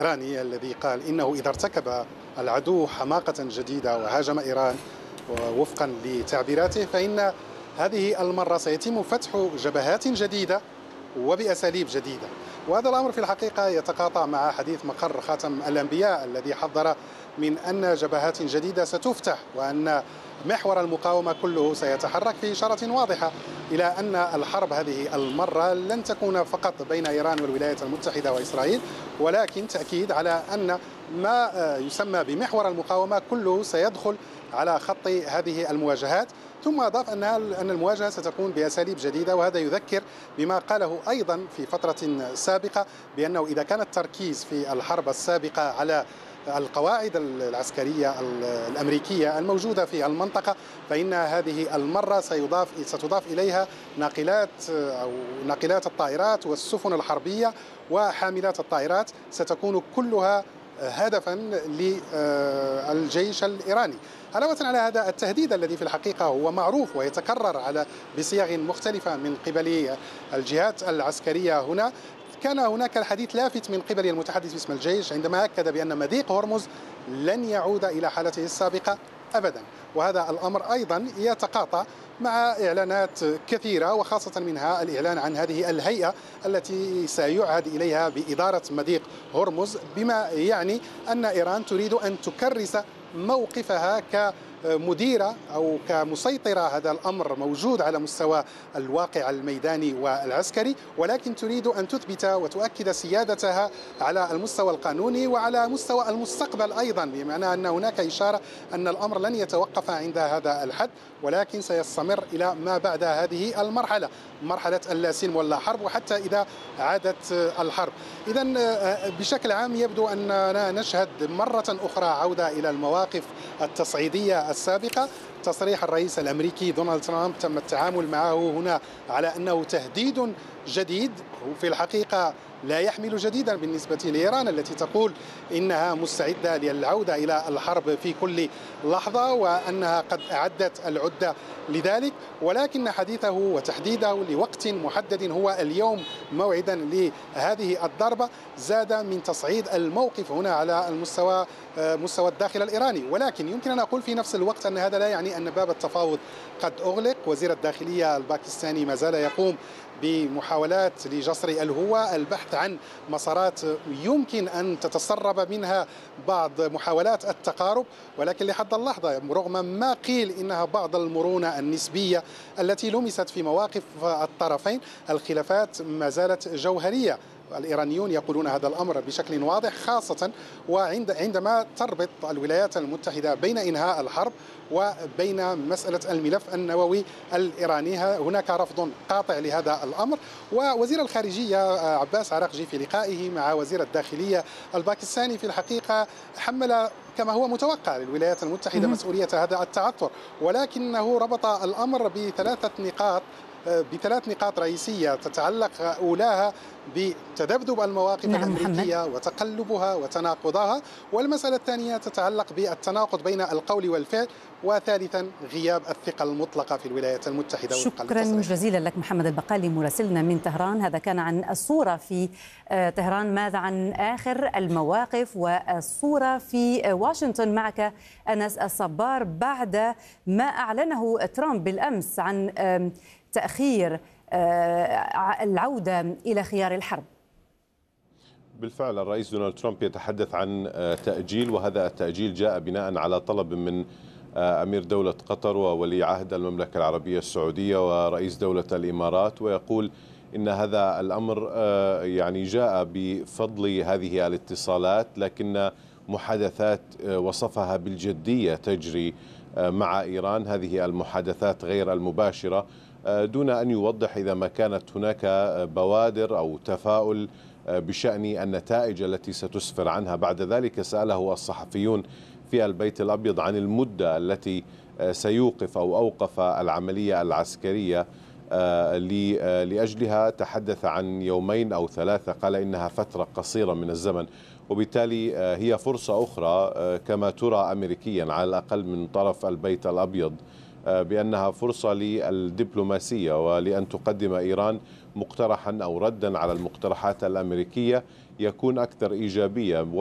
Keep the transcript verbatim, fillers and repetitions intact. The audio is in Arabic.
الإيراني الذي قال إنه إذا ارتكب العدو حماقة جديدة وهاجم إيران وفقا لتعبيراته، فإن هذه المرة سيتم فتح جبهات جديدة وبأساليب جديدة. وهذا الأمر في الحقيقة يتقاطع مع حديث مقر خاتم الأنبياء الذي حذر من أن جبهات جديدة ستفتح، وأن محور المقاومة كله سيتحرك في إشارة واضحة إلى أن الحرب هذه المرة لن تكون فقط بين إيران والولايات المتحدة وإسرائيل، ولكن تأكيد على أن ما يسمى بمحور المقاومة كله سيدخل على خط هذه المواجهات. ثم أضاف أنها أن المواجهة ستكون بأساليب جديدة، وهذا يذكر بما قاله أيضا في فترة سابقة بأنه إذا كان التركيز في الحرب السابقة على القواعد العسكرية الأمريكية الموجودة في المنطقة، فإن هذه المرة سيضاف ستضاف إليها ناقلات أو ناقلات الطائرات والسفن الحربية وحاملات الطائرات، ستكون كلها هدفا للجيش الإيراني. علاوة على هذا التهديد الذي في الحقيقة هو معروف ويتكرر على بصيغ مختلفة من قبل الجهات العسكرية هنا، كان هناك الحديث لافت من قبل المتحدث باسم الجيش عندما أكد بأن مضيق هرمز لن يعود إلى حالته السابقة أبدا. وهذا الأمر أيضا يتقاطع مع إعلانات كثيرة، وخاصة منها الإعلان عن هذه الهيئة التي سيعهد إليها بإدارة مضيق هرمز، بما يعني أن إيران تريد أن تكرس موقفها كمديرة أو كمسيطرة. هذا الأمر موجود على مستوى الواقع الميداني والعسكري، ولكن تريد أن تثبت وتؤكد سيادتها على المستوى القانوني وعلى مستوى المستقبل أيضا، بمعنى أن هناك إشارة أن الأمر لن يتوقف عند هذا الحد، ولكن سيستمر إلى ما بعد هذه المرحلة، مرحلة اللا سلم ولا حرب، وحتى إذا عادت الحرب. إذا بشكل عام يبدو أننا نشهد مرة أخرى عودة إلى المواقف التصعيدية السابقة. تصريح الرئيس الأمريكي دونالد ترامب تم التعامل معه هنا على أنه تهديد جديد، وفي الحقيقة لا يحمل جديدا بالنسبة لإيران التي تقول إنها مستعدة للعودة إلى الحرب في كل لحظة، وأنها قد أعدت العدة لذلك، ولكن حديثه وتحديده لوقت محدد هو اليوم موعدا لهذه الضربة زاد من تصعيد الموقف هنا على المستوى مستوى الداخل الإيراني. ولكن يمكن أن أقول في نفس الوقت أن هذا لا يعني أن باب التفاوض قد أغلق. وزير الداخلية الباكستاني ما زال يقوم بمحاولات لجسر الهوة، البحث عن مسارات يمكن أن تتسرب منها بعض محاولات التقارب، ولكن لحد اللحظة رغم ما قيل إنها بعض المرونة النسبية التي لمست في مواقف الطرفين، الخلافات ما زالت جوهرية. الإيرانيون يقولون هذا الأمر بشكل واضح، خاصة وعند عندما تربط الولايات المتحدة بين إنهاء الحرب وبين مسألة الملف النووي الإيراني. هناك رفض قاطع لهذا الأمر. ووزير الخارجية عباس عراقجي في لقائه مع وزير الداخلية الباكستاني في الحقيقة حمل كما هو متوقع للولايات المتحدة مسؤولية هذا التعثر، ولكنه ربط الأمر بثلاثة نقاط بثلاث نقاط رئيسية تتعلق أولاها بتذبذب المواقف نعم الأمريكية محمد. وتقلبها وتناقضها، والمسألة الثانية تتعلق بالتناقض بين القول والفعل، وثالثا غياب الثقة المطلقة في الولايات المتحدة. شكرا جزيلا لك محمد البقالي مراسلنا من طهران. هذا كان عن الصورة في طهران. ماذا عن آخر المواقف والصورة في واشنطن؟ معك أنس الصبار بعد ما أعلنه ترامب بالأمس عن تأخير العودة إلى خيار الحرب. بالفعل الرئيس دونالد ترامب يتحدث عن تأجيل، وهذا التأجيل جاء بناء على طلب من أمير دولة قطر وولي عهد المملكة العربية السعودية ورئيس دولة الإمارات، ويقول إن هذا الأمر يعني جاء بفضل هذه الاتصالات، لكن محادثات وصفها بالجدية تجري مع إيران، هذه المحادثات غير المباشرة، دون أن يوضح إذا ما كانت هناك بوادر أو تفاؤل بشأن النتائج التي ستسفر عنها. بعد ذلك سأله الصحفيون في البيت الأبيض عن المدة التي سيوقف أو أوقف العملية العسكرية لأجلها. تحدث عن يومين أو ثلاثة، قال إنها فترة قصيرة من الزمن، وبالتالي هي فرصة أخرى كما ترى أمريكيا على الأقل من طرف البيت الأبيض بأنها فرصة للدبلوماسية ولأن تقدم إيران مقترحا أو ردا على المقترحات الأمريكية يكون أكثر إيجابية.